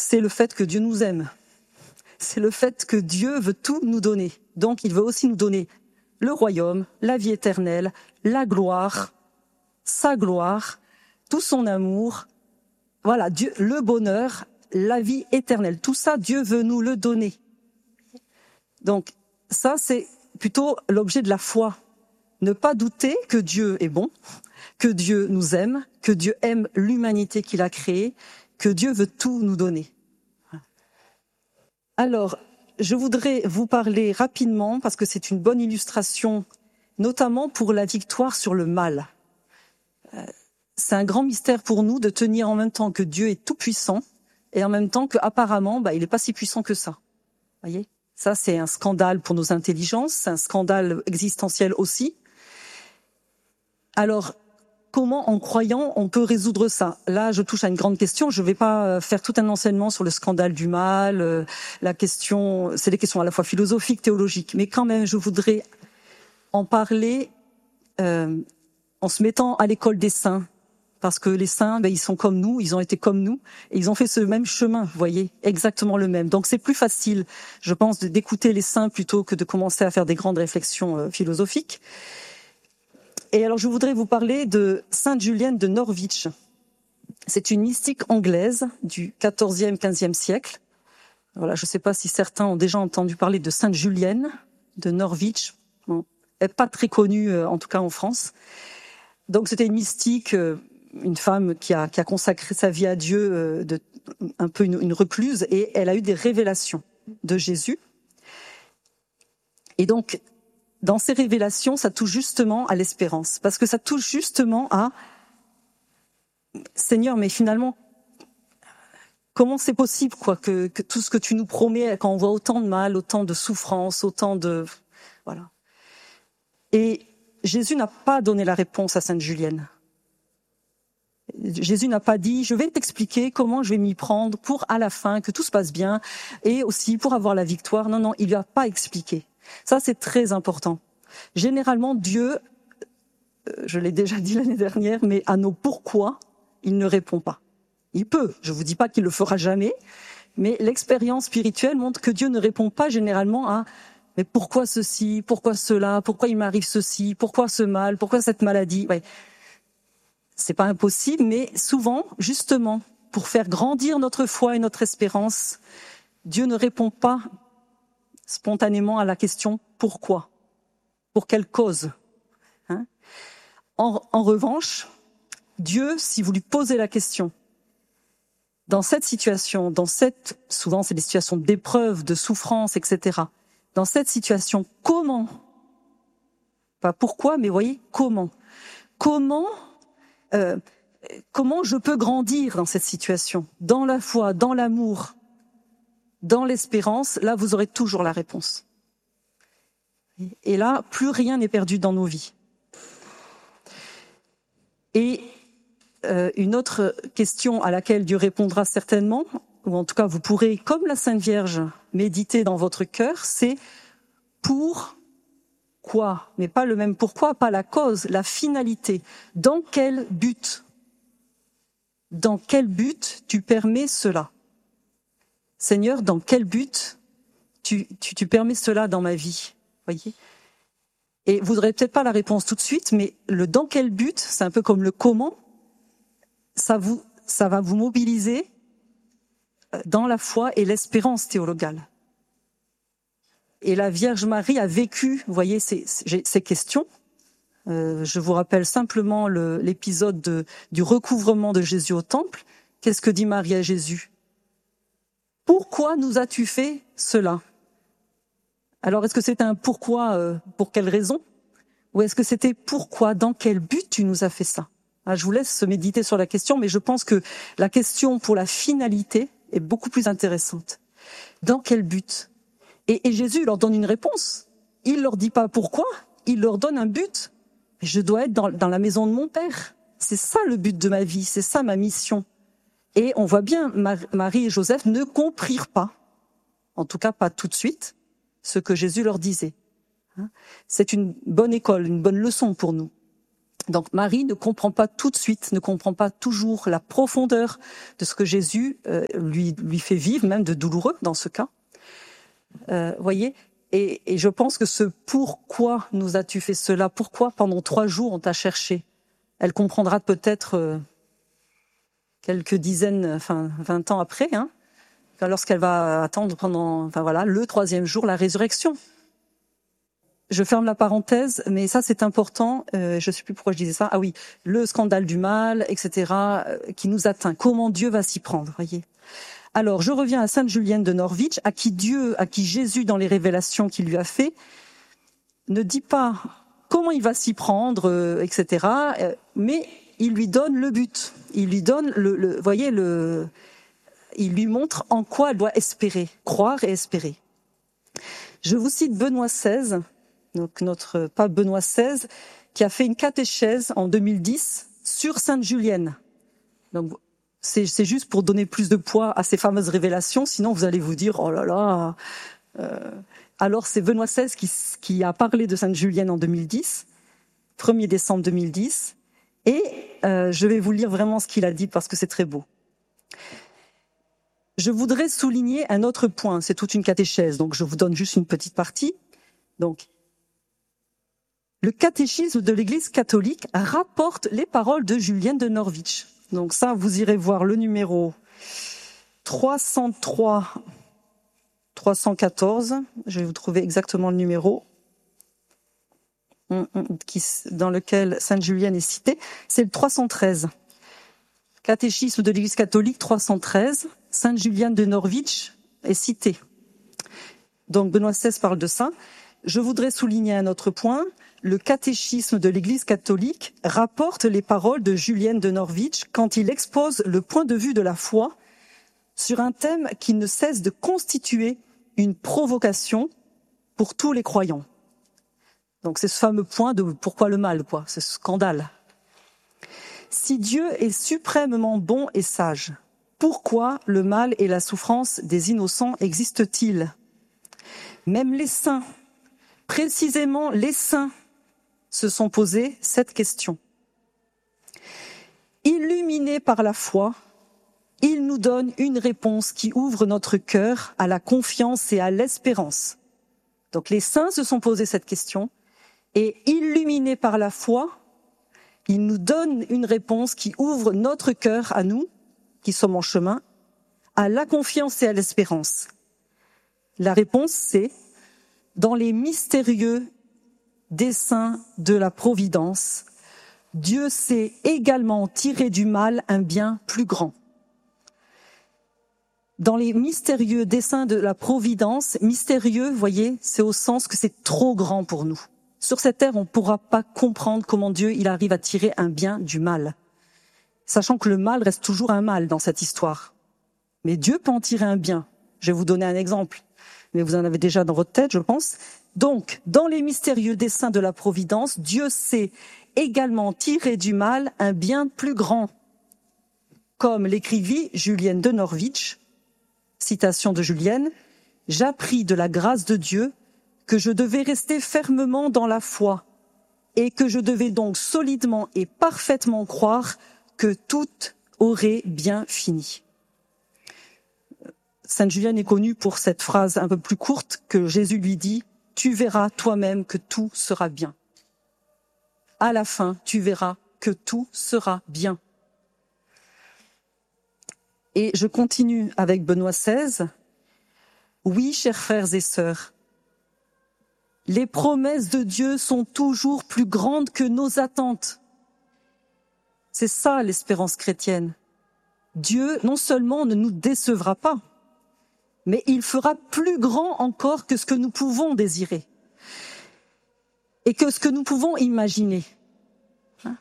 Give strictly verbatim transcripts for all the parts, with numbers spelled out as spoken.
c'est le fait que Dieu nous aime. C'est le fait que Dieu veut tout nous donner. Donc, il veut aussi nous donner le royaume, la vie éternelle, la gloire, sa gloire, tout son amour. Voilà, Dieu, le bonheur, la vie éternelle. Tout ça, Dieu veut nous le donner. Donc, ça, c'est plutôt l'objet de la foi. Ne pas douter que Dieu est bon, que Dieu nous aime, que Dieu aime l'humanité qu'il a créée, que Dieu veut tout nous donner. Alors, je voudrais vous parler rapidement, parce que c'est une bonne illustration, notamment pour la victoire sur le mal. C'est un grand mystère pour nous de tenir en même temps que Dieu est tout puissant et en même temps qu'apparemment, bah, il n'est pas si puissant que ça. Voyez ? Ça, c'est un scandale pour nos intelligences, c'est un scandale existentiel aussi. Alors, comment, en croyant, on peut résoudre ça? Là, je touche à une grande question. Je ne vais pas faire tout un enseignement sur le scandale du mal. Euh, la question, c'est des questions à la fois philosophiques, théologiques, mais quand même, je voudrais en parler euh, en se mettant à l'école des saints, parce que les saints, ben, ils sont comme nous, ils ont été comme nous, et ils ont fait ce même chemin, vous voyez, exactement le même. Donc, c'est plus facile, je pense, d'écouter les saints plutôt que de commencer à faire des grandes réflexions euh, philosophiques. Et alors, je voudrais vous parler de Sainte Julienne de Norwich. C'est une mystique anglaise du quatorzième, quinzième siècle. Voilà, je ne sais pas si certains ont déjà entendu parler de Sainte Julienne de Norwich. Bon, elle n'est pas très connue, en tout cas en France. Donc, c'était une mystique, une femme qui a, qui a consacré sa vie à Dieu, de, un peu une, une recluse, et elle a eu des révélations de Jésus. Et donc, dans ces révélations, ça touche justement à l'espérance, parce que ça touche justement à Seigneur, mais finalement, comment c'est possible, quoi, que, que tout ce que tu nous promets, quand on voit autant de mal, autant de souffrance, autant de, voilà. Et Jésus n'a pas donné la réponse à Sainte Julienne. Jésus n'a pas dit, je vais t'expliquer comment je vais m'y prendre pour à la fin que tout se passe bien et aussi pour avoir la victoire. Non, non, il lui a pas expliqué. Ça, c'est très important. Généralement, Dieu, je l'ai déjà dit l'année dernière, mais à nos pourquoi, il ne répond pas. Il peut, je vous dis pas qu'il le fera jamais, mais l'expérience spirituelle montre que Dieu ne répond pas généralement à « mais pourquoi ceci, pourquoi cela, pourquoi il m'arrive ceci, pourquoi ce mal, pourquoi cette maladie ?» Ouais. C'est pas impossible, mais souvent, justement, pour faire grandir notre foi et notre espérance, Dieu ne répond pas spontanément à la question « pourquoi ?» Pour quelle cause, hein? en, en revanche, Dieu, si vous lui posez la question, dans cette situation, dans cette, souvent c'est des situations d'épreuve, de souffrance, et cetera. Dans cette situation, comment, pas pourquoi, mais voyez, comment, comment, euh, comment je peux grandir dans cette situation, dans la foi, dans l'amour, dans l'espérance, là vous aurez toujours la réponse. Et là, plus rien n'est perdu dans nos vies. Et euh, une autre question à laquelle Dieu répondra certainement, ou en tout cas vous pourrez, comme la Sainte Vierge, méditer dans votre cœur, c'est pourquoi, mais pas le même pourquoi, pas la cause, la finalité. Dans quel but? Dans quel but tu permets cela? Seigneur, dans quel but tu, tu, tu permets cela dans ma vie? Voyez? Et vous n'aurez peut-être pas la réponse tout de suite, mais le dans quel but, c'est un peu comme le comment, ça, vous, ça va vous mobiliser dans la foi et l'espérance théologale. Et la Vierge Marie a vécu, vous voyez, ces, ces questions. Euh, je vous rappelle simplement le, l'épisode de, du recouvrement de Jésus au temple. Qu'est-ce que dit Marie à Jésus? Pourquoi nous as-tu fait cela? Alors, est-ce que c'était un pourquoi, euh, pour quelle raison? Ou est-ce que c'était pourquoi, dans quel but tu nous as fait ça? Ah, je vous laisse méditer sur la question, mais je pense que la question pour la finalité est beaucoup plus intéressante. Dans quel but? et, et Jésus leur donne une réponse. Il leur dit pas pourquoi, il leur donne un but. Je dois être dans, dans la maison de mon Père. C'est ça le but de ma vie, c'est ça ma mission. Et on voit bien, Marie et Joseph ne comprirent pas, en tout cas pas tout de suite, ce que Jésus leur disait. C'est une bonne école, une bonne leçon pour nous. Donc Marie ne comprend pas tout de suite, ne comprend pas toujours la profondeur de ce que Jésus euh, lui, lui fait vivre, même de douloureux dans ce cas. Euh, voyez, et, et je pense que ce « pourquoi nous as-tu fait cela ?» Pourquoi pendant trois jours on t'a cherché? Elle comprendra peut-être euh, quelques dizaines, enfin vingt ans après, hein, lorsqu'elle va attendre pendant, enfin voilà, le troisième jour, la résurrection. Je ferme la parenthèse, mais ça c'est important, euh, je ne sais plus pourquoi je disais ça, ah oui, le scandale du mal, et cetera, euh, qui nous atteint, comment Dieu va s'y prendre, voyez. Alors, je reviens à Sainte Julienne de Norwich, à qui Dieu, à qui Jésus, dans les révélations qu'il lui a fait, ne dit pas comment il va s'y prendre, euh, et cetera, euh, mais il lui donne le but, il lui donne, le, le voyez, le, il lui montre en quoi elle doit espérer, croire et espérer. Je vous cite Benoît seize, donc notre pape Benoît seize, qui a fait une catéchèse en deux mille dix sur Sainte Julienne. Donc, c'est, c'est juste pour donner plus de poids à ces fameuses révélations, sinon vous allez vous dire, oh là là. Euh, alors c'est Benoît seize qui, qui a parlé de Sainte Julienne en deux mille dix, premier décembre deux mille dix, et euh, je vais vous lire vraiment ce qu'il a dit parce que c'est très beau. Je voudrais souligner un autre point, c'est toute une catéchèse, donc je vous donne juste une petite partie. Donc, le catéchisme de l'Église catholique rapporte les paroles de Julienne de Norwich. Donc ça, vous irez voir le numéro trois cent trois, trois cent quatorze, je vais vous trouver exactement le numéro qui, dans lequel Sainte Julienne est citée, c'est le trois cent treize. Catéchisme de l'Église catholique trois cent treize, Sainte Julienne de Norwich est citée. Donc Benoît seize parle de ça. Je voudrais souligner un autre point. Le catéchisme de l'Église catholique rapporte les paroles de Julienne de Norwich quand il expose le point de vue de la foi sur un thème qui ne cesse de constituer une provocation pour tous les croyants. Donc c'est ce fameux point de pourquoi le mal, quoi, ce scandale. Si Dieu est suprêmement bon et sage, pourquoi le mal et la souffrance des innocents existent-ils? Même les saints, précisément les saints, se sont posés cette question. Illuminés par la foi, ils nous donnent une réponse qui ouvre notre cœur à la confiance et à l'espérance. Donc les saints se sont posés cette question, et illuminés par la foi, ils nous donnent une réponse qui ouvre notre cœur à nous, qui sommes en chemin, à la confiance et à l'espérance. La réponse, c'est dans les mystérieux desseins de la providence, Dieu sait également tirer du mal un bien plus grand. Dans les mystérieux desseins de la providence, mystérieux, voyez, c'est au sens que c'est trop grand pour nous. Sur cette terre, on ne pourra pas comprendre comment Dieu il arrive à tirer un bien du mal, sachant que le mal reste toujours un mal dans cette histoire. Mais Dieu peut en tirer un bien. Je vais vous donner un exemple, mais vous en avez déjà dans votre tête, je pense. Donc, dans les mystérieux desseins de la providence, Dieu sait également tirer du mal un bien plus grand. Comme l'écrivit Julienne de Norwich, citation de Julienne, « J'appris de la grâce de Dieu que je devais rester fermement dans la foi et que je devais donc solidement et parfaitement croire que tout aurait bien fini. » Sainte Julienne est connue pour cette phrase un peu plus courte que Jésus lui dit « Tu verras toi-même que tout sera bien. » À la fin, tu verras que tout sera bien. Et je continue avec Benoît seize. Oui, chers frères et sœurs, les promesses de Dieu sont toujours plus grandes que nos attentes. C'est ça l'espérance chrétienne. Dieu, non seulement ne nous décevra pas, mais il fera plus grand encore que ce que nous pouvons désirer et que ce que nous pouvons imaginer. Hein?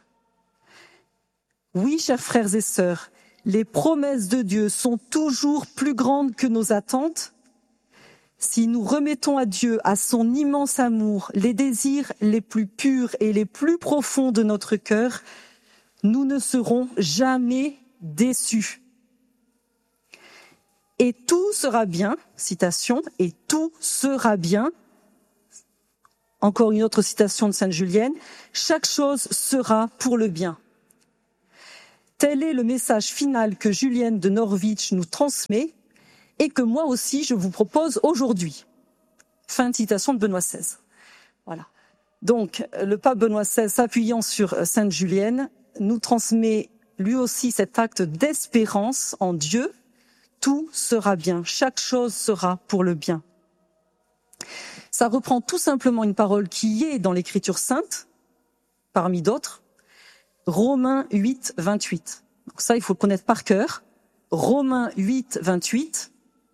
Oui, chers frères et sœurs, les promesses de Dieu sont toujours plus grandes que nos attentes. Si nous remettons à Dieu, à son immense amour, les désirs les plus purs et les plus profonds de notre cœur, nous ne serons jamais déçus. Et tout sera bien, citation, et tout sera bien, Encore une autre citation de Sainte Julienne, « Chaque chose sera pour le bien ». Tel est le message final que Julienne de Norwich nous transmet et que moi aussi je vous propose aujourd'hui. Fin de citation de Benoît seize. Voilà. Donc, le pape Benoît seize, s'appuyant sur Sainte Julienne, nous transmet lui aussi cet acte d'espérance en Dieu. Tout sera bien, chaque chose sera pour le bien. Ça reprend tout simplement une parole qui est dans l'Écriture sainte, parmi d'autres, Romains huit, vingt-huit. Donc ça, il faut le connaître par cœur. Romains huit, vingt-huit.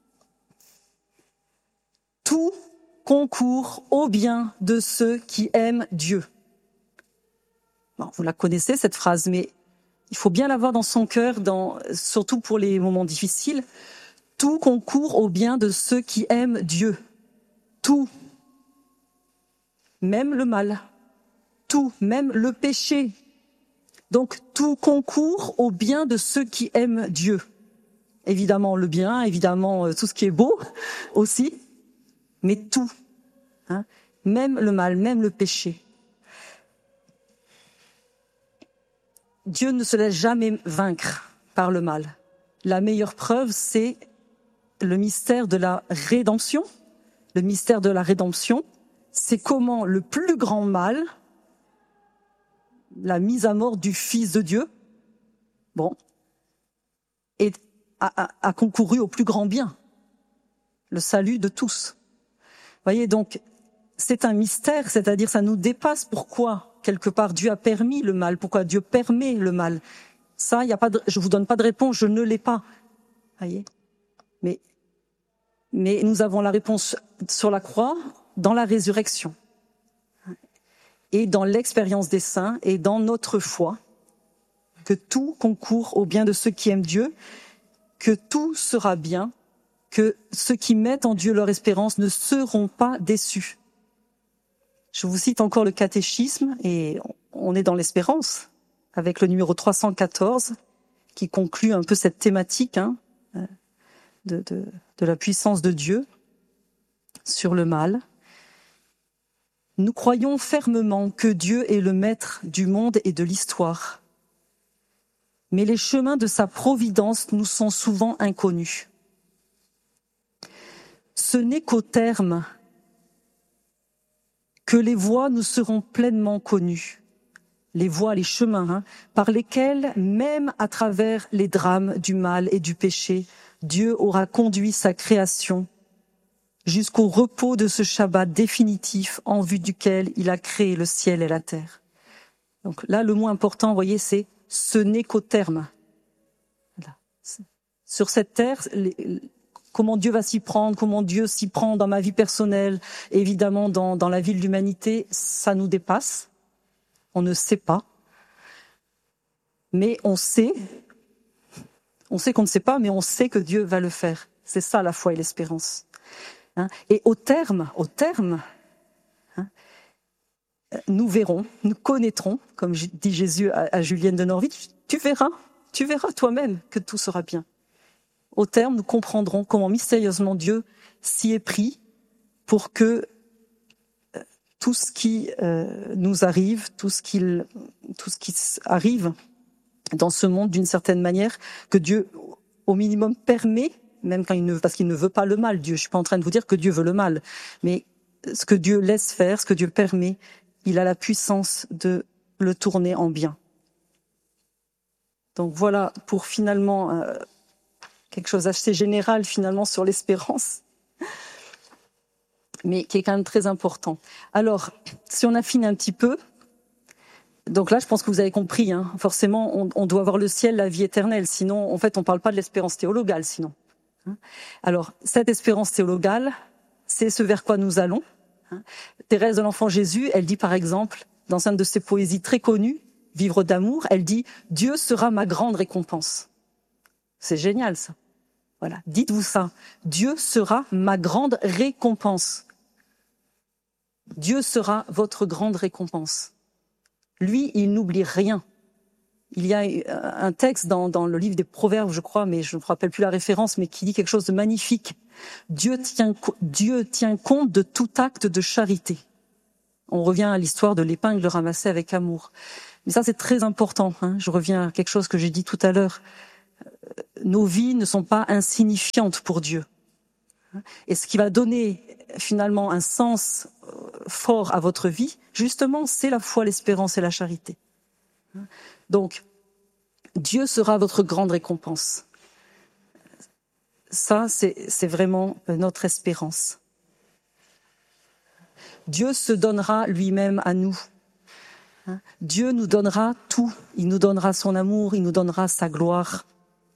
Tout concourt au bien de ceux qui aiment Dieu. Bon, vous la connaissez, cette phrase, mais il faut bien l'avoir dans son cœur, dans, surtout pour les moments difficiles. Tout concourt au bien de ceux qui aiment Dieu. Tout. Même le mal. Tout. Même le péché. Donc, tout concourt au bien de ceux qui aiment Dieu. Évidemment, le bien, évidemment, tout ce qui est beau aussi, mais tout. Hein, même le mal, même le péché. Dieu ne se laisse jamais vaincre par le mal. La meilleure preuve, c'est le mystère de la rédemption. Le mystère de la rédemption, c'est comment le plus grand mal, la mise à mort du Fils de Dieu, bon, et a, a, a concouru au plus grand bien, le salut de tous. Vous voyez, donc, c'est un mystère, c'est-à-dire ça nous dépasse. Pourquoi, quelque part, Dieu a permis le mal? Pourquoi Dieu permet le mal? Ça, il y a pas de, je vous donne pas de réponse, je ne l'ai pas. Voyez, mais, mais nous avons la réponse sur la croix, dans la résurrection. Et dans l'expérience des saints et dans notre foi, que tout concourt au bien de ceux qui aiment Dieu, que tout sera bien, que ceux qui mettent en Dieu leur espérance ne seront pas déçus. Je vous cite encore le catéchisme, et on est dans l'espérance, avec le numéro trois cent quatorze, qui conclut un peu cette thématique hein, de, de, de la puissance de Dieu sur le mal. Nous croyons fermement que Dieu est le maître du monde et de l'histoire. Mais les chemins de sa providence nous sont souvent inconnus. Ce n'est qu'au terme que les voies nous seront pleinement connues. Les voies, les chemins, hein, par lesquels, même à travers les drames du mal et du péché, Dieu aura conduit sa création jusqu'au repos de ce Shabbat définitif en vue duquel il a créé le ciel et la terre. Donc là, le mot important, vous voyez, c'est « ce n'est qu'au terme ». Sur cette terre, les, comment Dieu va s'y prendre, comment Dieu s'y prend dans ma vie personnelle, évidemment dans, dans la vie de l'humanité, ça nous dépasse. On ne sait pas. Mais on sait, on sait qu'on ne sait pas, mais on sait que Dieu va le faire. C'est ça la foi et l'espérance. Hein, et au terme, au terme, hein, nous verrons, nous connaîtrons, comme dit Jésus à, à Julienne de Norwich, tu verras, tu verras toi-même que tout sera bien. Au terme, nous comprendrons comment mystérieusement Dieu s'y est pris pour que euh, tout ce qui euh, nous arrive, tout ce, qu'il, tout ce qui arrive dans ce monde d'une certaine manière, que Dieu au minimum permet, même quand il ne, parce qu'il ne veut pas le mal, Dieu. Je suis pas en train de vous dire que Dieu veut le mal, mais ce que Dieu laisse faire, ce que Dieu permet, il a la puissance de le tourner en bien. Donc voilà pour finalement euh, quelque chose d'assez général finalement sur l'espérance, mais qui est quand même très important. Alors, si on affine un petit peu, donc là je pense que vous avez compris, hein, forcément on, on doit avoir le ciel, la vie éternelle, sinon en fait on parle pas de l'espérance théologale sinon. Alors, cette espérance théologale, c'est ce vers quoi nous allons. Thérèse de l'Enfant Jésus, elle dit par exemple, dans une de ses poésies très connues, Vivre d'amour, elle dit « Dieu sera ma grande récompense ». C'est génial ça. Voilà, dites-vous ça. Dieu sera ma grande récompense. Dieu sera votre grande récompense. Lui, il n'oublie rien. Il y a un texte dans, dans le livre des Proverbes, je crois, mais je ne me rappelle plus la référence, mais qui dit quelque chose de magnifique. Dieu tient, Dieu tient compte de tout acte de charité. On revient à l'histoire de l'épingle ramassée avec amour. Mais ça, c'est très important. Hein. Je reviens à quelque chose que j'ai dit tout à l'heure. Nos vies ne sont pas insignifiantes pour Dieu. Et ce qui va donner finalement un sens fort à votre vie, justement, c'est la foi, l'espérance et la charité. Donc, Dieu sera votre grande récompense. Ça, c'est, c'est vraiment notre espérance. Dieu se donnera lui-même à nous. Dieu nous donnera tout. Il nous donnera son amour, il nous donnera sa gloire.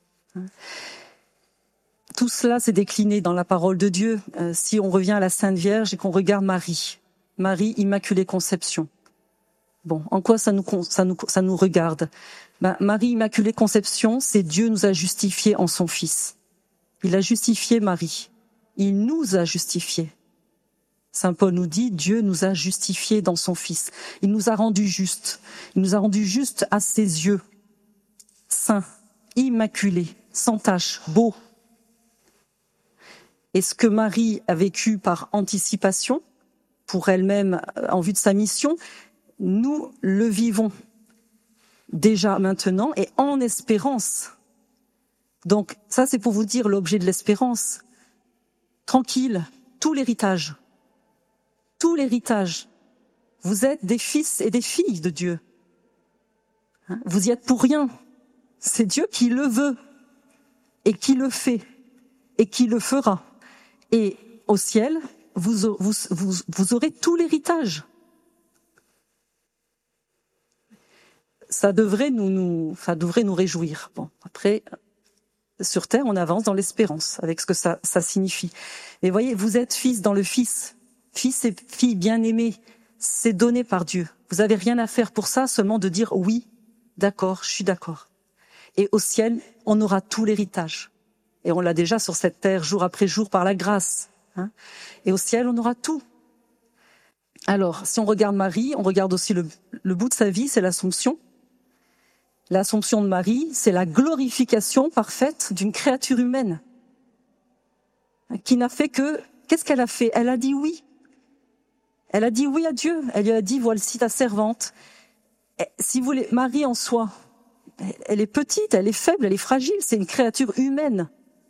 Tout cela s'est décliné dans la parole de Dieu. Euh, si on revient à la Sainte Vierge et qu'on regarde Marie, Marie, Immaculée Conception. Bon, en quoi ça nous, ça nous, ça nous regarde ? Ben, Marie, Immaculée Conception, c'est Dieu nous a justifiés en son Fils. Il a justifié Marie. Il nous a justifiés. Saint Paul nous dit, Dieu nous a justifiés dans son Fils. Il nous a rendus justes. Il nous a rendus justes à ses yeux. Saints, immaculés, sans tache, beaux. Et ce que Marie a vécu par anticipation, pour elle-même, en vue de sa mission, nous le vivons déjà maintenant et en espérance. Donc ça, c'est pour vous dire l'objet de l'espérance. Tranquille, tout l'héritage. Tout l'héritage. Vous êtes des fils et des filles de Dieu. Vous y êtes pour rien. C'est Dieu qui le veut et qui le fait et qui le fera. Et au ciel, vous, vous, vous, vous aurez tout l'héritage. Ça devrait nous, nous, ça devrait nous réjouir. Bon, après, sur terre, on avance dans l'espérance, avec ce que ça, ça signifie. Mais voyez, vous êtes fils dans le Fils. Fils et filles bien-aimés, c'est donné par Dieu. Vous n'avez rien à faire pour ça, seulement de dire oui, d'accord, je suis d'accord. Et au ciel, on aura tout l'héritage. Et on l'a déjà sur cette terre, jour après jour, par la grâce. Hein. Et au ciel, on aura tout. Alors, si on regarde Marie, on regarde aussi le, le bout de sa vie, c'est l'Assomption. L'Assomption de Marie, c'est la glorification parfaite d'une créature humaine qui n'a fait que... Qu'est-ce qu'elle a fait ? Elle a dit oui. Elle a dit oui à Dieu. Elle lui a dit, voici ta servante. Si vous voulez, Marie en soi, elle est petite, elle est faible, elle est fragile, c'est une créature humaine.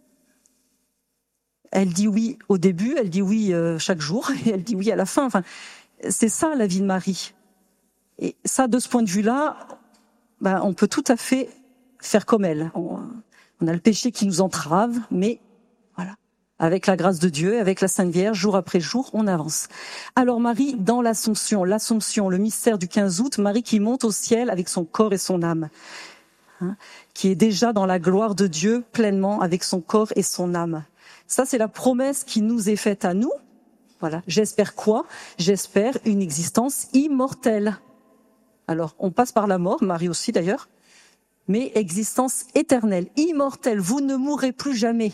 Elle dit oui au début, elle dit oui chaque jour, et elle dit oui à la fin. Enfin, c'est ça la vie de Marie. Et ça, de ce point de vue-là, ben, on peut tout à fait faire comme elle. On, on a le péché qui nous entrave, mais voilà, avec la grâce de Dieu, avec la Sainte Vierge, jour après jour, on avance. Alors Marie, dans l'Assomption, l'Assomption, le mystère du quinze août, Marie qui monte au ciel avec son corps et son âme, hein, qui est déjà dans la gloire de Dieu pleinement avec son corps et son âme. Ça, c'est la promesse qui nous est faite à nous. Voilà. J'espère quoi ? J'espère une existence immortelle. Alors, on passe par la mort, Marie aussi d'ailleurs, mais existence éternelle, immortelle. Vous ne mourrez plus jamais.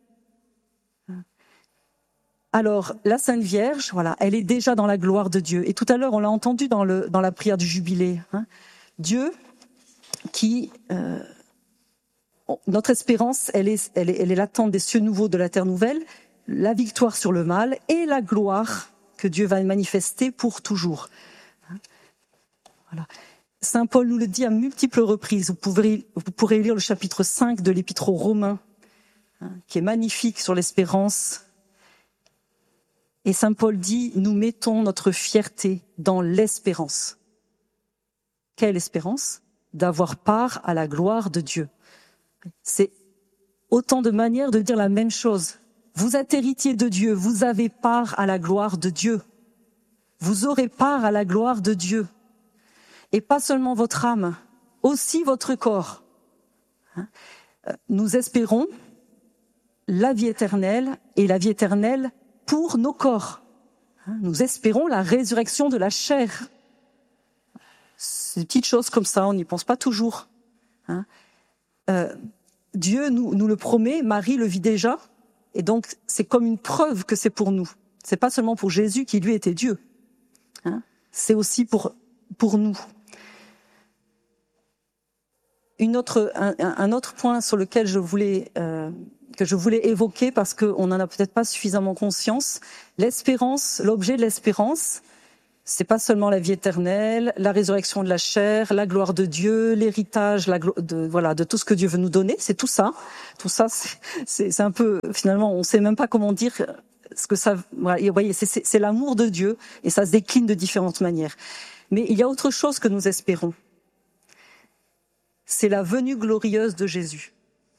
Alors, la Sainte Vierge, voilà, elle est déjà dans la gloire de Dieu. Et tout à l'heure, on l'a entendu dans, le, dans la prière du Jubilé. Hein. Dieu qui... Euh, notre espérance, elle est, elle est, elle est l'attente des cieux nouveaux, de la terre nouvelle, la victoire sur le mal et la gloire que Dieu va manifester pour toujours. Voilà. Saint Paul nous le dit à multiples reprises. Vous pourrez, vous pourrez lire le chapitre cinq de l'Épître aux Romains, hein, qui est magnifique sur l'espérance. Et Saint Paul dit, nous mettons notre fierté dans l'espérance. Quelle espérance ? D'avoir part à la gloire de Dieu. C'est autant de manières de dire la même chose. Vous êtes héritier de Dieu, vous avez part à la gloire de Dieu. Vous aurez part à la gloire de Dieu. Et pas seulement votre âme, aussi votre corps. Nous espérons la vie éternelle et la vie éternelle pour nos corps. Nous espérons la résurrection de la chair. C'est des petites choses comme ça, on n'y pense pas toujours. Hein. Euh, Dieu nous, nous le promet, Marie le vit déjà, et donc c'est comme une preuve que c'est pour nous. C'est pas seulement pour Jésus qui lui était Dieu. Hein. C'est aussi pour, pour nous. Une autre, un, un autre point sur lequel je voulais, euh, que je voulais évoquer, parce qu'on n'en a peut-être pas suffisamment conscience, l'espérance, l'objet de l'espérance, C'est pas seulement la vie éternelle, la résurrection de la chair, la gloire de Dieu, l'héritage, la glo- de voilà, de tout ce que Dieu veut nous donner. C'est tout ça. Tout ça, c'est, c'est, c'est un peu finalement, on sait même pas comment dire ce que ça. Voilà, et vous voyez, c'est, c'est, c'est l'amour de Dieu et ça se décline de différentes manières. Mais il y a autre chose que nous espérons. C'est la venue glorieuse de Jésus,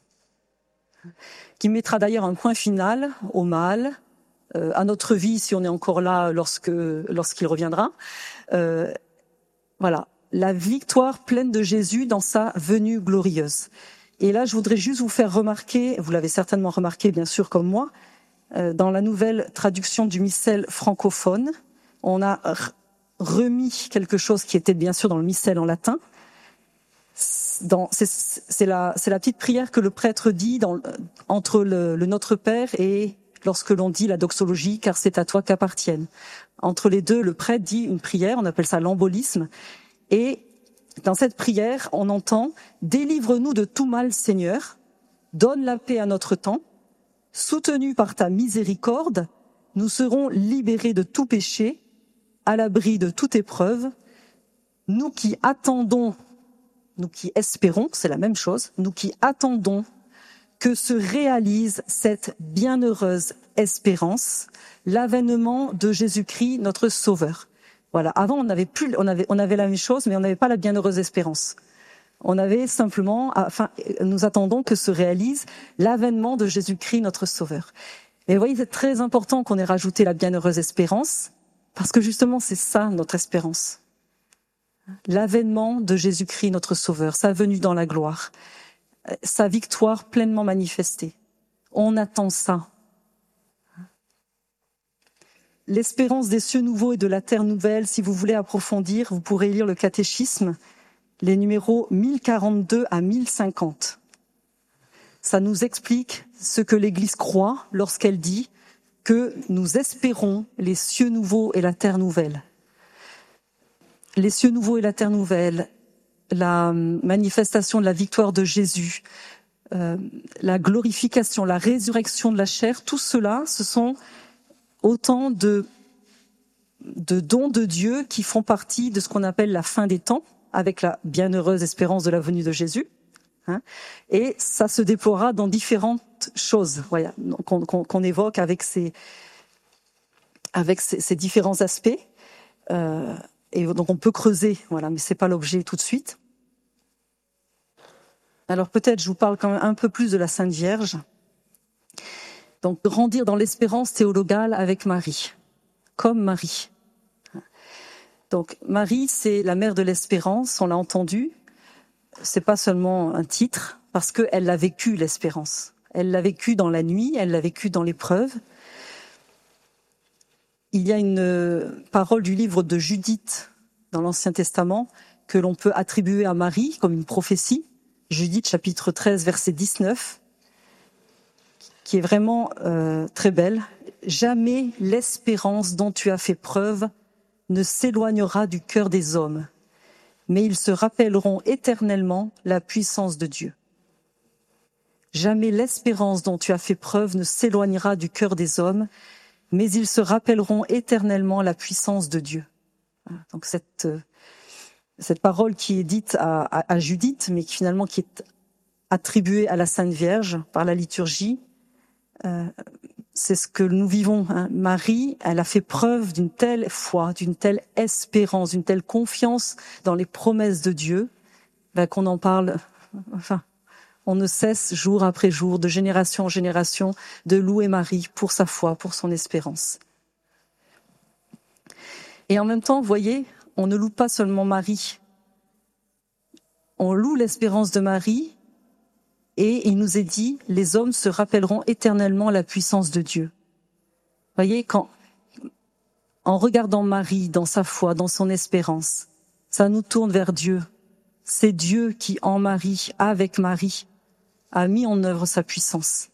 qui mettra d'ailleurs un point final au mal. Euh, à notre vie, si on est encore là lorsque lorsqu'il reviendra. Euh, voilà, la victoire pleine de Jésus dans sa venue glorieuse. Et là, je voudrais juste vous faire remarquer, vous l'avez certainement remarqué bien sûr comme moi, euh, dans la nouvelle traduction du missel francophone, on a r- remis quelque chose qui était bien sûr dans le missel en latin. Dans, c'est, c'est, la, c'est la petite prière que le prêtre dit dans, entre le, le Notre Père et lorsque l'on dit la doxologie, car c'est à toi qu'appartiennent. Entre les deux, le prêtre dit une prière, on appelle ça l'embolisme, et dans cette prière, on entend « Délivre-nous de tout mal, Seigneur, donne la paix à notre temps, soutenus par ta miséricorde, nous serons libérés de tout péché, à l'abri de toute épreuve, nous qui attendons, nous qui espérons, c'est la même chose, nous qui attendons que se réalise cette bienheureuse espérance, l'avènement de Jésus-Christ, notre Sauveur. Voilà. Avant, on avait plus, on avait, on avait la même chose, mais on n'avait pas la bienheureuse espérance. On avait simplement, enfin, nous attendons que se réalise l'avènement de Jésus-Christ, notre Sauveur. Et vous voyez, c'est très important qu'on ait rajouté la bienheureuse espérance, parce que justement, c'est ça notre espérance. L'avènement de Jésus-Christ, notre Sauveur, sa venue dans la gloire. Sa victoire pleinement manifestée. On attend ça. L'espérance des cieux nouveaux et de la terre nouvelle, si vous voulez approfondir, vous pourrez lire le catéchisme, les numéros mille quarante-deux à mille cinquante. Ça nous explique ce que l'Église croit lorsqu'elle dit que nous espérons les cieux nouveaux et la terre nouvelle. Les cieux nouveaux et la terre nouvelle, la manifestation de la victoire de Jésus, euh, la glorification, la résurrection de la chair, tout cela, ce sont autant de, de dons de Dieu qui font partie de ce qu'on appelle la fin des temps, avec la bienheureuse espérance de la venue de Jésus. Hein, et ça se déploiera dans différentes choses, voilà, qu'on, qu'on, qu'on évoque avec ces, avec ces, ces différents aspects. Euh, Et donc on peut creuser, voilà, mais c'est pas l'objet tout de suite. Alors peut-être je vous parle quand même un peu plus de la Sainte Vierge. Donc grandir dans l'espérance théologale avec Marie, comme Marie. Donc Marie, c'est la mère de l'espérance, on l'a entendu. C'est pas seulement un titre, parce qu'elle l'a vécu l'espérance. Elle l'a vécu dans la nuit, elle l'a vécu dans l'épreuve. Il y a une parole du livre de Judith dans l'Ancien Testament que l'on peut attribuer à Marie comme une prophétie. Judith chapitre treize verset dix-neuf, qui est vraiment euh, très belle. « Jamais l'espérance dont tu as fait preuve ne s'éloignera du cœur des hommes, mais ils se rappelleront éternellement la puissance de Dieu. Jamais l'espérance dont tu as fait preuve ne s'éloignera du cœur des hommes, mais ils se rappelleront éternellement la puissance de Dieu. » Donc cette, cette parole qui est dite à, à, à Judith, mais qui finalement qui est attribuée à la Sainte Vierge par la liturgie, euh, c'est ce que nous vivons. Hein. Marie, elle a fait preuve d'une telle foi, d'une telle espérance, d'une telle confiance dans les promesses de Dieu, ben, qu'on en parle, enfin, on ne cesse jour après jour, de génération en génération, de louer Marie pour sa foi, pour son espérance. Et en même temps, vous voyez, on ne loue pas seulement Marie. On loue l'espérance de Marie et il nous est dit, les hommes se rappelleront éternellement la puissance de Dieu. Vous voyez, quand, en regardant Marie dans sa foi, dans son espérance, ça nous tourne vers Dieu. C'est Dieu qui, en Marie, avec Marie, a mis en œuvre sa puissance.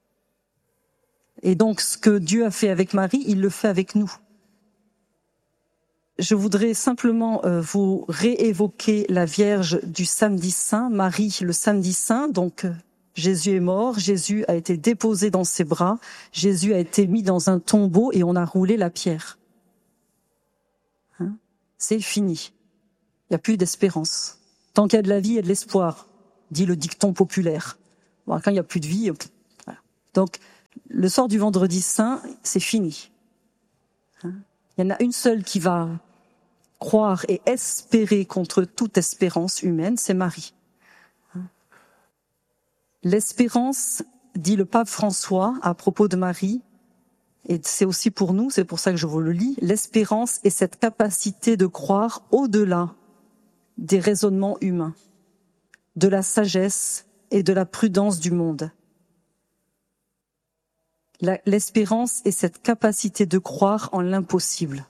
Et donc, ce que Dieu a fait avec Marie, il le fait avec nous. Je voudrais simplement euh, vous réévoquer la Vierge du samedi saint, Marie le samedi saint. Donc, euh, Jésus est mort, Jésus a été déposé dans ses bras, Jésus a été mis dans un tombeau et on a roulé la pierre. Hein? c'est fini. Il n'y a plus d'espérance. Tant qu'il y a de la vie, il y a de l'espoir, dit le dicton populaire. Bon, quand il n'y a plus de vie, voilà. Donc, le sort du vendredi saint, c'est fini. Hein? Il y en a une seule qui va croire et espérer contre toute espérance humaine, c'est Marie. Hein? L'espérance, dit le pape François à propos de Marie, et c'est aussi pour nous, c'est pour ça que je vous le lis, l'espérance est cette capacité de croire au-delà des raisonnements humains, de la sagesse et de la prudence du monde. La, l'espérance est cette capacité de croire en l'impossible.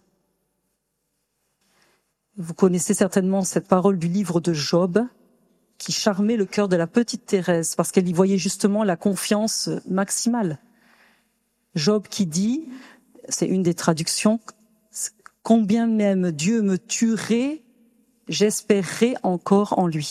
Vous connaissez certainement cette parole du livre de Job, qui charmait le cœur de la petite Thérèse, parce qu'elle y voyait justement la confiance maximale. Job qui dit, c'est une des traductions, « Combien même Dieu me tuerait, j'espérerai encore en lui. »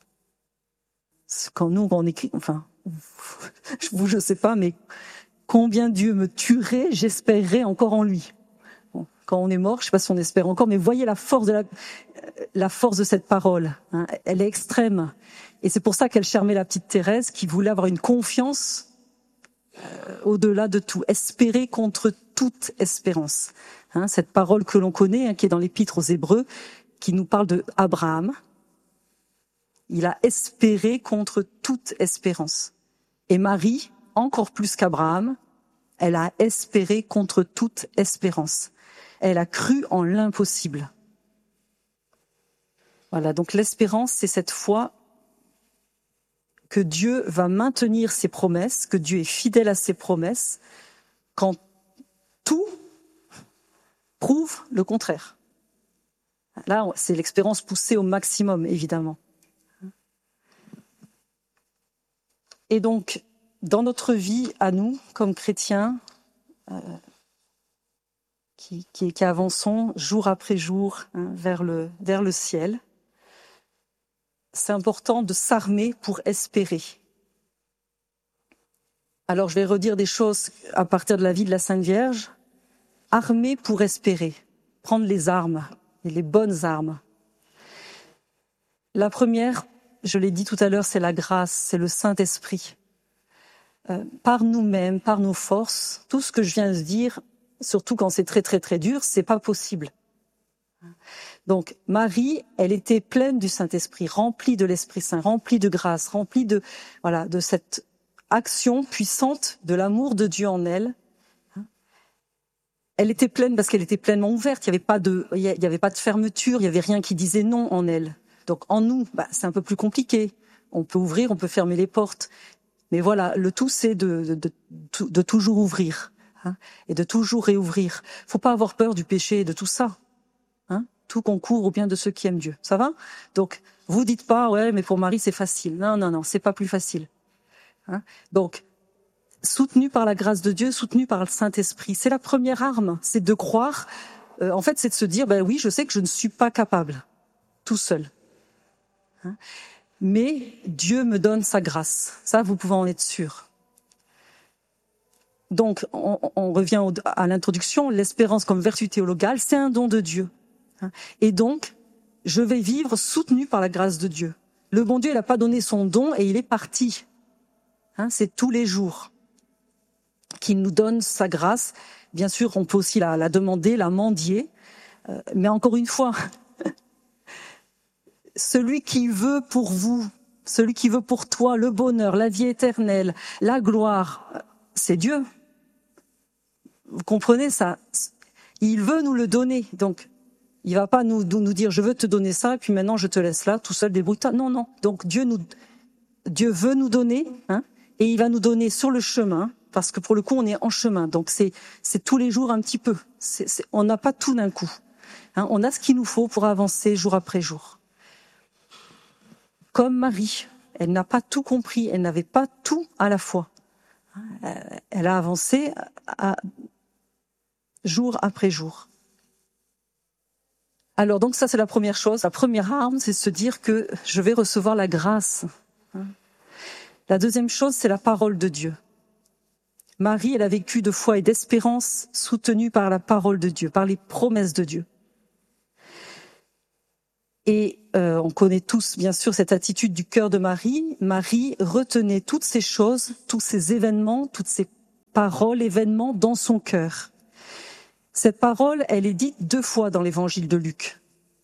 Quand nous, on écrit, enfin, vous, je sais pas, mais combien Dieu me tuerait, j'espérerai encore en lui. Bon, quand on est mort, je sais pas si on espère encore, mais voyez la force de la, la force de cette parole. Hein, elle est extrême. Et c'est pour ça qu'elle charmait la petite Thérèse, qui voulait avoir une confiance euh, au-delà de tout, espérer contre toute espérance. Hein, cette parole que l'on connaît, hein, qui est dans l'Épître aux Hébreux, qui nous parle de Abraham. Il a espéré contre toute espérance. Et Marie, encore plus qu'Abraham, elle a espéré contre toute espérance. Elle a cru en l'impossible. Voilà, donc l'espérance, c'est cette foi que Dieu va maintenir ses promesses, que Dieu est fidèle à ses promesses, quand tout prouve le contraire. Là, c'est l'expérience poussée au maximum, évidemment. Et donc, dans notre vie, à nous, comme chrétiens, euh, qui, qui, qui avançons jour après jour hein, vers le, vers le ciel, c'est important de s'armer pour espérer. Alors, je vais redire des choses à partir de la vie de la Sainte Vierge. Armer pour espérer, prendre les armes, et les bonnes armes. La première, je l'ai dit tout à l'heure, c'est la grâce, c'est le Saint-Esprit. Euh, par nous-mêmes, par nos forces, tout ce que je viens de dire, surtout quand c'est très très très dur, c'est pas possible. Donc Marie, elle était pleine du Saint-Esprit, remplie de l'Esprit Saint, remplie de grâce, remplie de voilà de cette action puissante de l'amour de Dieu en elle. Elle était pleine parce qu'elle était pleinement ouverte. Il n'y avait pas de, il y avait pas de fermeture, il y avait rien qui disait non en elle. Donc en nous, bah, c'est un peu plus compliqué. On peut ouvrir, on peut fermer les portes. Mais voilà, le tout, c'est de, de, de, de toujours ouvrir hein, et de toujours réouvrir. Faut pas avoir peur du péché et de tout ça. Hein, tout concourt au bien de ceux qui aiment Dieu. Ça va? Donc, vous dites pas, ouais, mais pour Marie, c'est facile. Non, non, non, c'est pas plus facile. Hein, donc, soutenu par la grâce de Dieu, soutenu par le Saint-Esprit. C'est la première arme, c'est de croire, euh, en fait, c'est de se dire, ben oui, je sais que je ne suis pas capable, tout seul. Hein, mais Dieu me donne sa grâce. Ça, vous pouvez en être sûr. Donc, on, on revient au, à l'introduction, l'espérance comme vertu théologale, c'est un don de Dieu. Hein, et donc, je vais vivre soutenu par la grâce de Dieu. Le bon Dieu, il n'a pas donné son don et il est parti. Hein, c'est tous les jours qu'il nous donne sa grâce. Bien sûr, on peut aussi la, la demander, la mendier. Euh, mais encore une fois, celui qui veut pour vous, celui qui veut pour toi le bonheur, la vie éternelle, la gloire, c'est Dieu. Vous comprenez ça? Il veut nous le donner. Donc, il va pas nous, nous dire, je veux te donner ça, et puis maintenant je te laisse là, tout seul, débrouille-toi. Non, non. Donc, Dieu nous, Dieu veut nous donner, hein, et il va nous donner sur le chemin, parce que pour le coup, on est en chemin. Donc, c'est, c'est tous les jours un petit peu. C'est, c'est, on n'a pas tout d'un coup. Hein, on a ce qu'il nous faut pour avancer jour après jour. Comme Marie, elle n'a pas tout compris, elle n'avait pas tout à la fois. Elle a avancé à, à, jour après jour. Alors donc ça c'est la première chose, la première arme, c'est de se dire que je vais recevoir la grâce. La deuxième chose, c'est la parole de Dieu. Marie, elle a vécu de foi et d'espérance soutenue par la parole de Dieu, par les promesses de Dieu. Et euh, on connaît tous, bien sûr, cette attitude du cœur de Marie. Marie retenait toutes ces choses, tous ces événements, toutes ces paroles, événements dans son cœur. Cette parole, elle est dite deux fois dans l'évangile de Luc.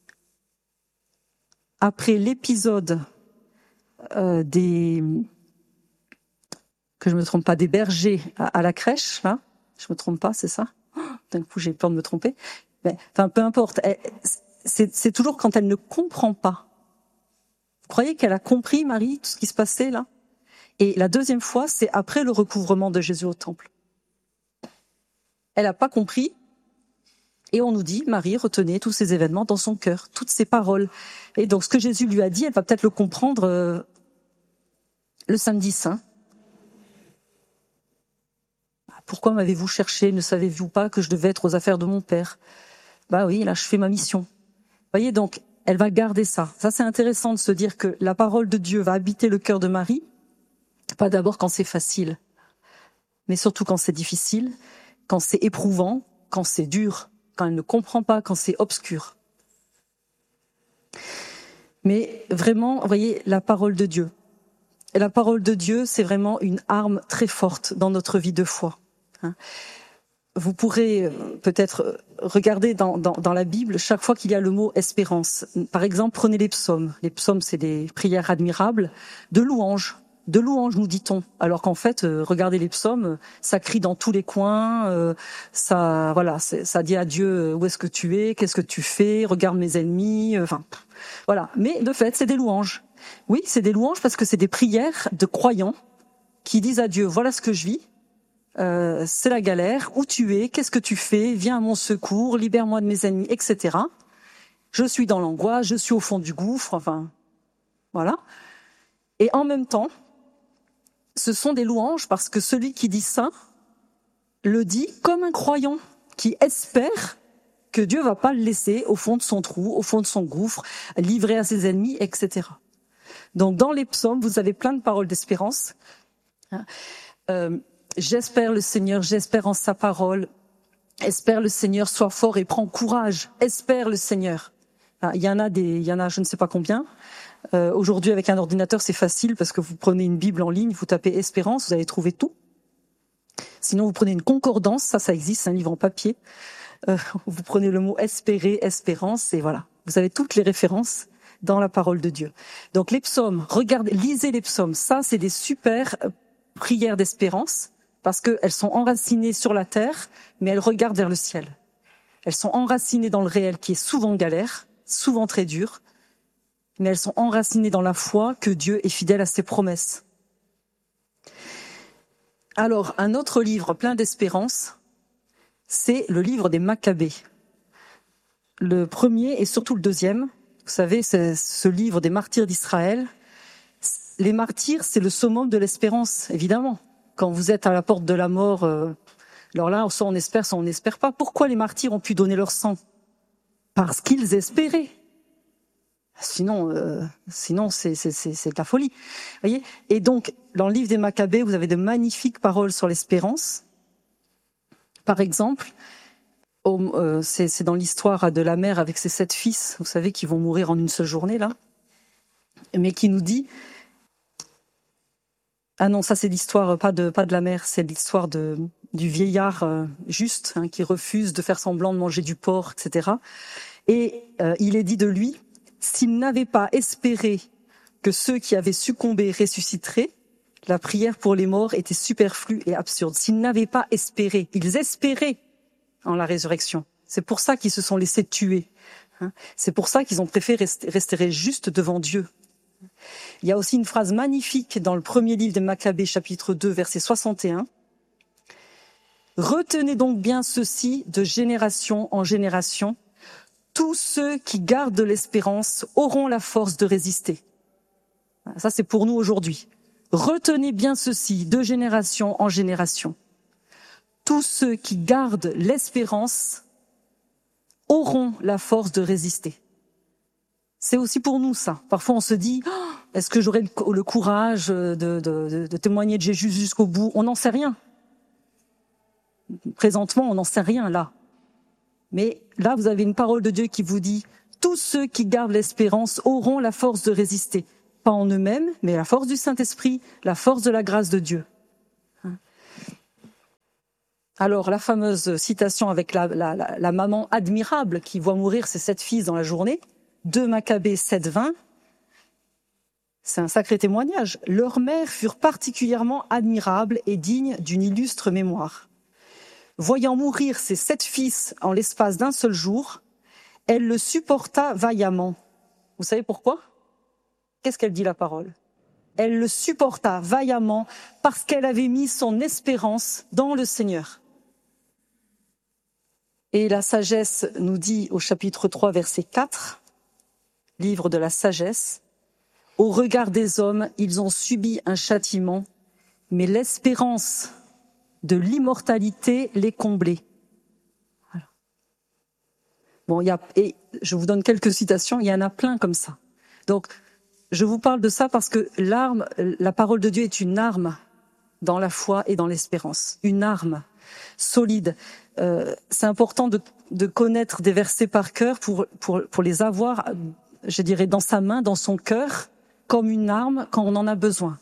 Après l'épisode euh, des, que je me trompe pas, des bergers à, à la crèche, là, je me trompe pas, c'est ça? D'un coup, j'ai peur de me tromper. Mais, enfin, peu importe. Elle, c'est, c'est toujours quand elle ne comprend pas. Vous croyez qu'elle a compris, Marie, tout ce qui se passait là? Et la deuxième fois, c'est après le recouvrement de Jésus au temple. Elle n'a pas compris. Et on nous dit, Marie retenait tous ces événements dans son cœur, toutes ces paroles. Et donc, ce que Jésus lui a dit, elle va peut-être le comprendre euh, le samedi saint. Pourquoi m'avez-vous cherché? Ne savez-vous pas que je devais être aux affaires de mon Père? Bah oui, là, je fais ma mission. Vous voyez, donc, elle va garder ça. Ça, c'est intéressant de se dire que la parole de Dieu va habiter le cœur de Marie, pas d'abord quand c'est facile, mais surtout quand c'est difficile, quand c'est éprouvant, quand c'est dur, quand elle ne comprend pas, quand c'est obscur. Mais vraiment, vous voyez, la parole de Dieu. Et la parole de Dieu, c'est vraiment une arme très forte dans notre vie de foi. Vous pourrez peut-être regarder dans, dans, dans la Bible chaque fois qu'il y a le mot espérance. Par exemple, prenez les psaumes. Les psaumes, c'est des prières admirables de louanges. De louanges, nous dit-on. Alors qu'en fait, euh, regardez les psaumes, ça crie dans tous les coins, euh, ça, voilà, ça dit à Dieu où est-ce que tu es, qu'est-ce que tu fais, regarde mes ennemis, euh, enfin, voilà. Mais de fait, c'est des louanges. Oui, c'est des louanges parce que c'est des prières de croyants qui disent à Dieu, voilà ce que je vis, euh, c'est la galère, où tu es, qu'est-ce que tu fais, viens à mon secours, libère-moi de mes ennemis, et cetera. Je suis dans l'angoisse, je suis au fond du gouffre, enfin, voilà. Et en même temps, ce sont des louanges parce que celui qui dit ça le dit comme un croyant qui espère que Dieu va pas le laisser au fond de son trou, au fond de son gouffre, livré à ses ennemis, et cetera. Donc dans les psaumes, vous avez plein de paroles d'espérance. Euh, j'espère le Seigneur, j'espère en sa parole. Espère le Seigneur, sois fort et prends courage. Espère le Seigneur. Il y en a des, il y en a je ne sais pas combien. Euh, aujourd'hui, avec un ordinateur, c'est facile parce que vous prenez une Bible en ligne, vous tapez espérance, vous allez trouver tout. Sinon, vous prenez une concordance, ça, ça existe, c'est un livre en papier. Euh, vous prenez le mot espérer, espérance, et voilà. Vous avez toutes les références dans la parole de Dieu. Donc, les psaumes, regardez, lisez les psaumes. Ça, c'est des super prières d'espérance parce qu'elles sont enracinées sur la terre, mais elles regardent vers le ciel. Elles sont enracinées dans le réel qui est souvent galère, souvent très dur, mais elles sont enracinées dans la foi que Dieu est fidèle à ses promesses. Alors, un autre livre plein d'espérance, c'est le livre des Maccabées. Le premier et surtout le deuxième, vous savez, c'est ce livre des martyrs d'Israël. Les martyrs, c'est le summum de l'espérance, évidemment. Quand vous êtes à la porte de la mort, euh, alors là, soit on espère, soit on n'espère pas. Pourquoi les martyrs ont pu donner leur sang? Parce qu'ils espéraient. Sinon, euh, sinon c'est, c'est, c'est, c'est de la folie. Voyez. Et donc, dans le livre des Maccabées, vous avez de magnifiques paroles sur l'espérance. Par exemple, au, euh, c'est, c'est dans l'histoire de la mère avec ses sept fils, vous savez, qui vont mourir en une seule journée, là, mais qui nous dit... Ah non, ça c'est l'histoire, pas de, pas de la mère, c'est l'histoire de, du vieillard euh, juste, hein, qui refuse de faire semblant de manger du porc, et cetera. Et euh, il est dit de lui... S'ils n'avaient pas espéré que ceux qui avaient succombé ressusciteraient, la prière pour les morts était superflue et absurde. S'ils n'avaient pas espéré, ils espéraient en la résurrection. C'est pour ça qu'ils se sont laissés tuer. C'est pour ça qu'ils ont préféré rester juste devant Dieu. Il y a aussi une phrase magnifique dans le premier livre des Maccabées, chapitre deux, verset soixante et un. « Retenez donc bien ceci de génération en génération. Tous ceux qui gardent l'espérance auront la force de résister. » Ça, c'est pour nous aujourd'hui. Retenez bien ceci de génération en génération. Tous ceux qui gardent l'espérance auront la force de résister. C'est aussi pour nous, ça. Parfois, on se dit, oh, est-ce que j'aurai le, le courage de, de, de, de témoigner de Jésus jusqu'au bout? On n'en sait rien. Présentement, on n'en sait rien, là. Mais là, vous avez une parole de Dieu qui vous dit, Tous ceux qui gardent l'espérance auront la force de résister. Pas en eux-mêmes, mais la force du Saint-Esprit, la force de la grâce de Dieu. Alors, la fameuse citation avec la, la, la, la maman admirable qui voit mourir ses sept fils dans la journée, deux Maccabées sept vingt, c'est un sacré témoignage. Leurs mères furent particulièrement admirables et dignes d'une illustre mémoire. Voyant mourir ses sept fils en l'espace d'un seul jour, elle le supporta vaillamment. Vous savez pourquoi ? Qu'est-ce qu'elle dit la parole ? Elle le supporta vaillamment parce qu'elle avait mis son espérance dans le Seigneur. Et la sagesse nous dit au chapitre trois, verset quatre, livre de la sagesse, « Au regard des hommes, ils ont subi un châtiment, mais l'espérance de l'immortalité les comblait. » Voilà. Bon, il y a, et je vous donne quelques citations, il y en a plein comme ça. Donc, je vous parle de ça parce que l'arme, la parole de Dieu est une arme dans la foi et dans l'espérance. Une arme solide. Euh, c'est important de, de connaître des versets par cœur pour, pour, pour les avoir, je dirais, dans sa main, dans son cœur, comme une arme quand on en a besoin.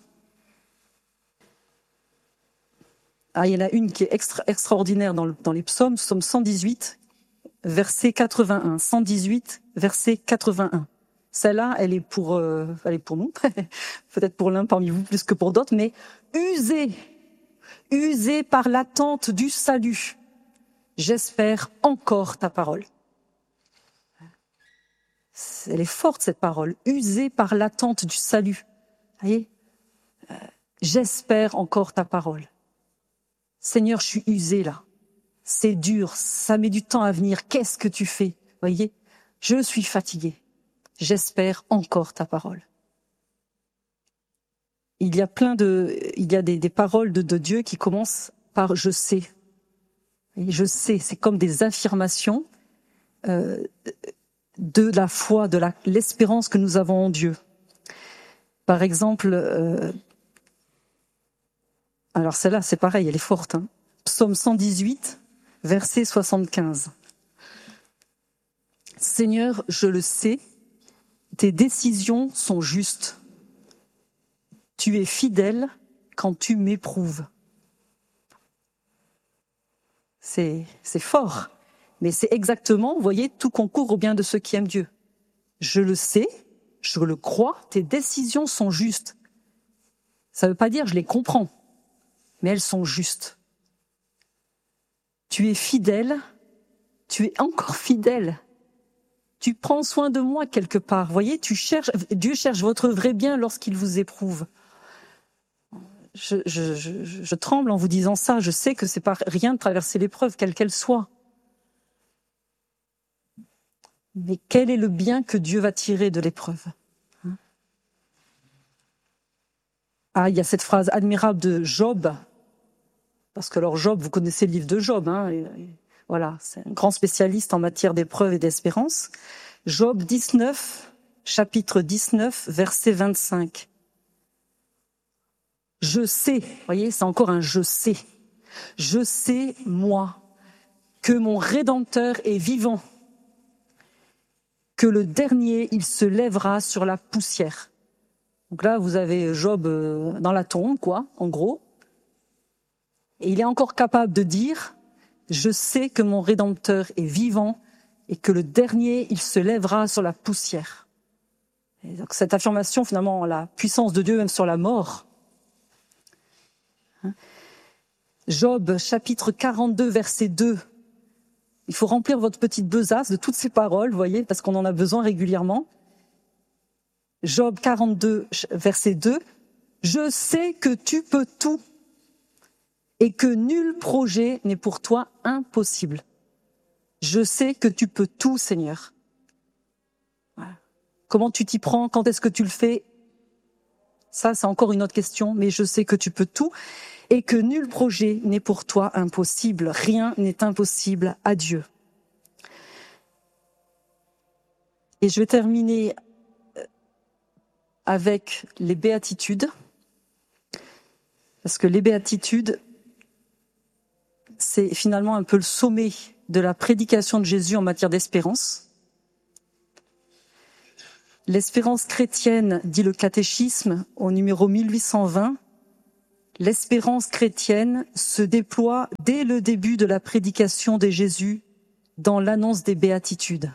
Ah, il y en a une qui est extra, extraordinaire dans, le, dans les psaumes, psaume cent dix-huit, verset quatre-vingt-un. cent dix-huit, verset quatre-vingt-un. Celle-là, elle est pour, euh, elle est pour nous, peut-être pour l'un parmi vous plus que pour d'autres, mais usée, usée par l'attente du salut. J'espère encore ta parole. Elle est forte cette parole, usée par l'attente du salut. Vous voyez, euh, j'espère encore ta parole. Seigneur, je suis usée là. C'est dur, ça met du temps à venir. Qu'est-ce que tu fais ? Vous voyez, je suis fatiguée. J'espère encore ta parole. Il y a plein de, il y a des, des paroles de, de Dieu qui commencent par je sais. Et je sais, c'est comme des affirmations euh, de la foi, de la, l'espérance que nous avons en Dieu. Par exemple, euh, alors celle-là, c'est pareil, elle est forte. Hein. Psaume cent dix-huit, verset soixante-quinze. Seigneur, je le sais, tes décisions sont justes. Tu es fidèle quand tu m'éprouves. C'est, c'est fort, mais c'est exactement, vous voyez, tout concourt au bien de ceux qui aiment Dieu. Je le sais, je le crois, tes décisions sont justes. Ça ne veut pas dire je les comprends, mais elles sont justes. Tu es fidèle, tu es encore fidèle. Tu prends soin de moi quelque part. Vous voyez, tu cherches, Dieu cherche votre vrai bien lorsqu'il vous éprouve. Je, je, je, je tremble en vous disant ça. Je sais que c'est pas rien de traverser l'épreuve, quelle qu'elle soit. Mais quel est le bien que Dieu va tirer de l'épreuve ? Ah, il y a cette phrase admirable de Job. Parce que alors Job, vous connaissez le livre de Job, hein, et, et, voilà, c'est un grand spécialiste en matière d'épreuve et d'espérance. Job dix-neuf, chapitre dix-neuf, verset vingt-cinq. Je sais, vous voyez, c'est encore un je sais. Je sais, moi, que mon Rédempteur est vivant, que le dernier, il se lèvera sur la poussière. Donc là, vous avez Job dans la tombe, quoi, en gros. Et il est encore capable de dire, je sais que mon Rédempteur est vivant et que le dernier, il se lèvera sur la poussière. Et donc cette affirmation, finalement, la puissance de Dieu même sur la mort. Job, chapitre quarante-deux, verset deux. Il faut remplir votre petite besace de toutes ces paroles, vous voyez, parce qu'on en a besoin régulièrement. Job quarante-deux, verset deux. Je sais que tu peux tout et que nul projet n'est pour toi impossible. Je sais que tu peux tout, Seigneur. Voilà. Comment tu t'y prends? Quand est-ce que tu le fais? Ça, c'est encore une autre question, mais je sais que tu peux tout et que nul projet n'est pour toi impossible. Rien n'est impossible à Dieu. Et je vais terminer avec les béatitudes, parce que les béatitudes, c'est finalement un peu le sommet de la prédication de Jésus en matière d'espérance. L'espérance chrétienne, dit le catéchisme au numéro mille huit cent vingt, l'espérance chrétienne se déploie dès le début de la prédication de Jésus dans l'annonce des béatitudes.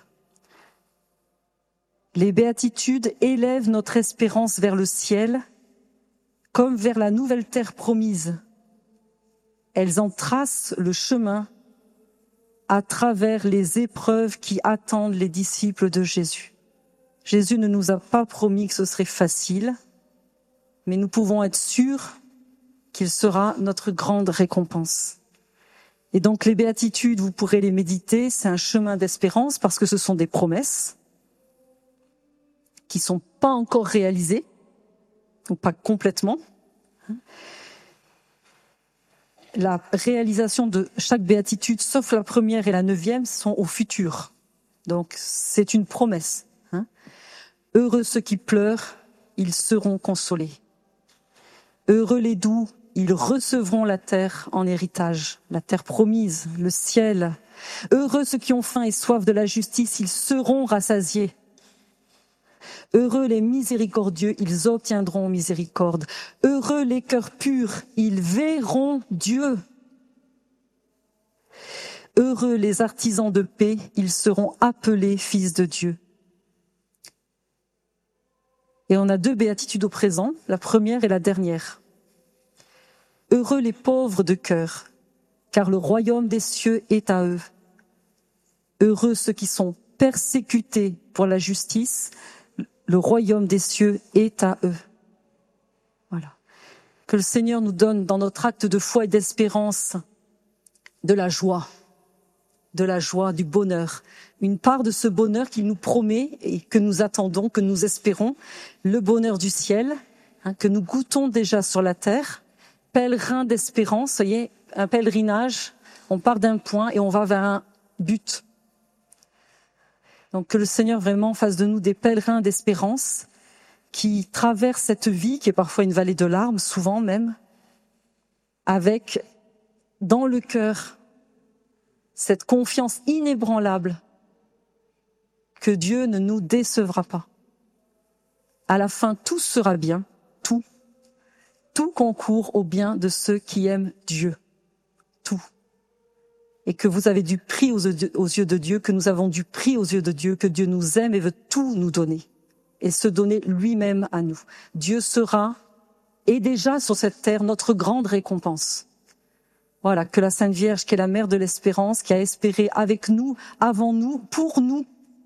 Les béatitudes élèvent notre espérance vers le ciel comme vers la nouvelle terre promise. Elles en tracent le chemin à travers les épreuves qui attendent les disciples de Jésus. Jésus ne nous a pas promis que ce serait facile, mais nous pouvons être sûrs qu'il sera notre grande récompense. Et donc les béatitudes, vous pourrez les méditer, c'est un chemin d'espérance parce que ce sont des promesses qui ne sont pas encore réalisées, ou pas complètement. La réalisation de chaque béatitude, sauf la première et la neuvième, sont au futur. Donc c'est une promesse. Hein. Heureux ceux qui pleurent, ils seront consolés. Heureux les doux, ils recevront la terre en héritage, la terre promise, le ciel. Heureux ceux qui ont faim et soif de la justice, ils seront rassasiés. Heureux les miséricordieux, ils obtiendront miséricorde. Heureux les cœurs purs, ils verront Dieu. Heureux les artisans de paix, ils seront appelés fils de Dieu. Et on a deux béatitudes au présent, la première et la dernière. Heureux les pauvres de cœur, car le royaume des cieux est à eux. Heureux ceux qui sont persécutés pour la justice, le royaume des cieux est à eux. Voilà. Que le Seigneur nous donne dans notre acte de foi et d'espérance de la joie, de la joie, du bonheur. Une part de ce bonheur qu'il nous promet et que nous attendons, que nous espérons, le bonheur du ciel, hein, que nous goûtons déjà sur la terre. Pèlerin d'espérance, vous voyez, un pèlerinage, on part d'un point et on va vers un but. Donc que le Seigneur vraiment fasse de nous des pèlerins d'espérance qui traversent cette vie, qui est parfois une vallée de larmes, souvent même, avec dans le cœur cette confiance inébranlable que Dieu ne nous décevra pas. À la fin, tout sera bien, tout. Tout concourt au bien de ceux qui aiment Dieu. Tout. Et que vous avez du prix aux yeux de Dieu, que nous avons du prix aux yeux de Dieu, que Dieu nous aime et veut tout nous donner. Et se donner lui-même à nous. Dieu sera, et déjà sur cette terre, notre grande récompense. Voilà, que la Sainte Vierge, qui est la mère de l'espérance, qui a espéré avec nous, avant nous, pour nous.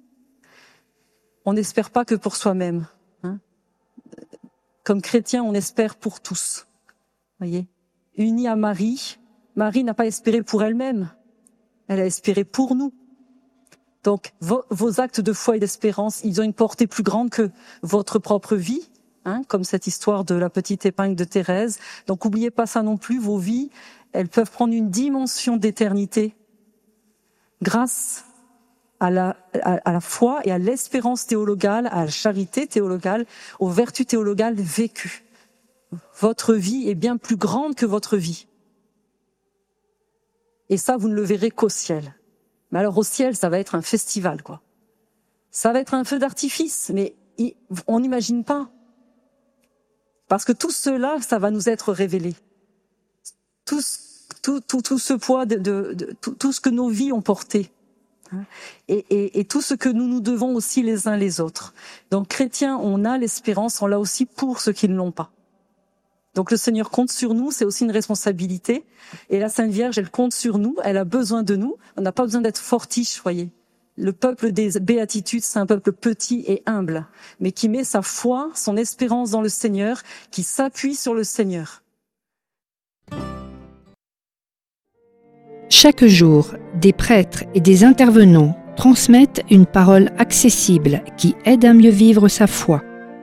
On n'espère pas que pour soi-même. Hein. Comme chrétien, on espère pour tous. Voyez, unis à Marie, Marie n'a pas espéré pour elle-même. Elle a espéré pour nous. Donc, vos, vos actes de foi et d'espérance, ils ont une portée plus grande que votre propre vie, hein, comme cette histoire de la petite épingle de Thérèse. Donc, n'oubliez pas ça non plus. Vos vies, elles peuvent prendre une dimension d'éternité grâce à la, à, à la foi et à l'espérance théologale, à la charité théologale, aux vertus théologales vécues. Votre vie est bien plus grande que votre vie. Et ça, vous ne le verrez qu'au ciel. Mais alors au ciel, ça va être un festival, quoi. Ça va être un feu d'artifice, mais on n'imagine pas. Parce que tout cela, ça va nous être révélé. Tout, tout, tout, tout ce poids, de, de, de tout, tout ce que nos vies ont porté. Et, et, et tout ce que nous nous devons aussi les uns les autres. Donc chrétiens, on a l'espérance, on l'a aussi pour ceux qui ne l'ont pas. Donc le Seigneur compte sur nous, c'est aussi une responsabilité. Et la Sainte Vierge, elle compte sur nous, elle a besoin de nous. On n'a pas besoin d'être fortiche, voyez. Le peuple des béatitudes, c'est un peuple petit et humble, mais qui met sa foi, son espérance dans le Seigneur, qui s'appuie sur le Seigneur. Chaque jour, des prêtres et des intervenants transmettent une parole accessible qui aide à mieux vivre sa foi.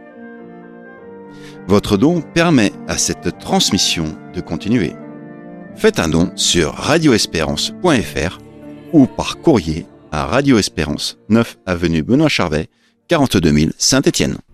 Votre don permet à cette transmission de continuer. Faites un don sur radio espérance point f r ou par courrier à Radio Espérance, neuf avenue Benoît Charvet, quarante-deux mille Saint-Étienne.